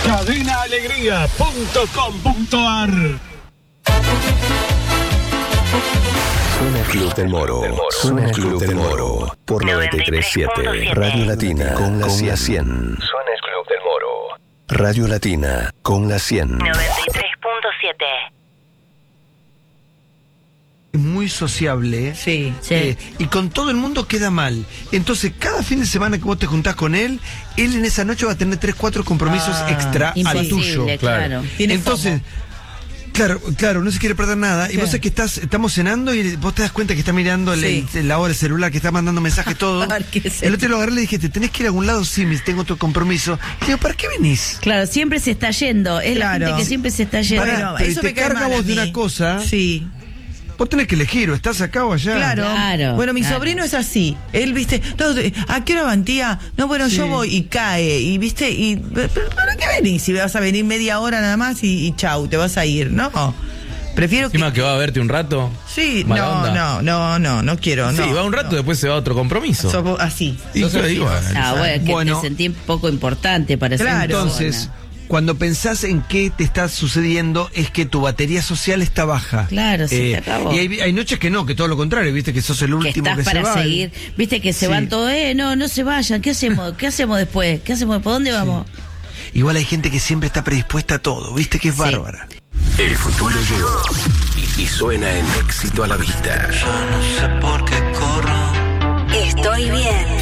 cadenaalegría.com.ar. Suena el Club del Moro. Suena el Club del Moro. Por 93.7. Radio Latina con la 100. Suena el Club del Moro. Radio Latina con la 100. 93.7. Es muy sociable, ¿eh? Sí. Y con todo el mundo queda mal. Entonces, cada fin de semana que vos te juntás con él en esa noche va a tener 3, 4 compromisos extra al tuyo. Claro. Entonces, claro, no se quiere perder nada. Y vos sabés que estamos cenando y vos te das cuenta que está mirando la hora, el celular, que está mandando mensajes, todo. El otro lo agarré y le dije, ¿te tenés que ir a algún lado? Sí, tengo otro compromiso. Y digo, ¿para qué venís? Claro, siempre se está yendo. Es la gente que siempre se está yendo. Pero eso te carga vos de una cosa. Sí. Vos tenés que elegir, o estás acá o allá. Claro. Bueno, mi sobrino es así. Él, viste, no, ¿a qué hora van, tía? No, bueno, yo voy y cae. Y, viste, ¿para qué venís? Si vas a venir media hora nada más y chau, te vas a ir. No. Prefiero ¿Encima que va a verte un rato? Sí, no quiero. Sí, va un rato, después se va a otro compromiso. Así. Entonces le digo, bueno, te sentí un poco importante para esa entonces, cuando pensás en qué te está sucediendo, es que tu batería social está baja. Claro, se te acabó. Y hay noches que no, que todo lo contrario, viste, que sos el último que se va. Para seguir, viste que se van todos, no se vayan, ¿qué hacemos? ¿Qué hacemos después? ¿Por dónde vamos? Igual hay gente que siempre está predispuesta a todo, viste, que es bárbara. El futuro llegó y suena en Éxito a la Vista. Yo no sé por qué corro. Estoy bien.